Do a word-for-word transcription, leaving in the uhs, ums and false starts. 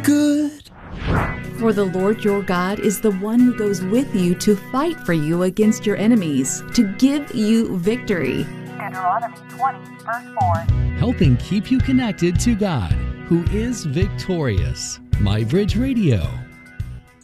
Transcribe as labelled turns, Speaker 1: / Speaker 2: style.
Speaker 1: good.
Speaker 2: For the Lord your God is the one who goes with you to fight for you against your enemies, to give you victory.
Speaker 3: Deuteronomy twenty, verse four.
Speaker 4: Helping keep you connected to God, who is victorious. MyBridge Radio.